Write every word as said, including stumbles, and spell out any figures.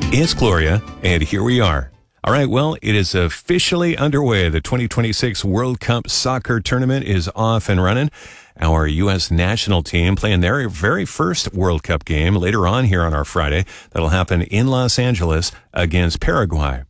It's Gloria, and here we are. All right, well, it is officially underway. The twenty twenty-six World Cup Soccer Tournament is off and running. Our U S national team playing their very first World Cup game later on here on our Friday. That'll happen in Los Angeles against Paraguay.